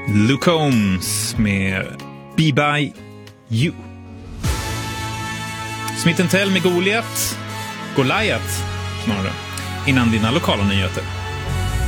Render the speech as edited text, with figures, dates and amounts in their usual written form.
Luke Combs med Be By You. Smith & Tell med Goliath snarare, innan dina lokala nyheter.